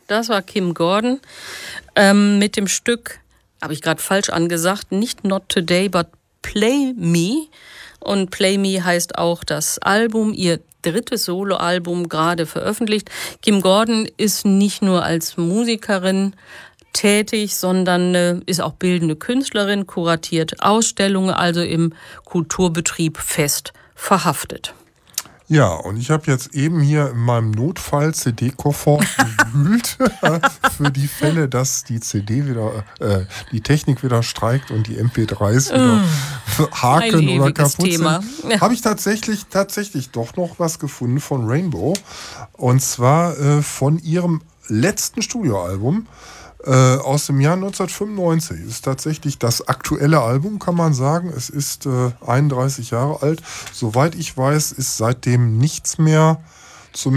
das war Kim Gordon mit dem Stück, habe ich gerade falsch angesagt, nicht Not Today, but Play Me. Und Play Me heißt auch das Album, ihr drittes Soloalbum, gerade veröffentlicht. Kim Gordon ist nicht nur als Musikerin tätig, sondern ist auch bildende Künstlerin, kuratiert Ausstellungen, also im Kulturbetrieb fest verhaftet. Ja, und ich habe jetzt eben hier in meinem Notfall-CD-Koffer gewühlt für die Fälle, dass die CD wieder, die Technik wieder streikt und die MP3s wieder haken oder kaputt Thema. sind. Habe ich tatsächlich doch noch was gefunden von Rainbow. Und zwar von ihrem letzten Studioalbum. Aus dem Jahr 1995. Ist tatsächlich das aktuelle Album, kann man sagen. Es ist 31 Jahre alt. Soweit ich weiß, ist seitdem nichts mehr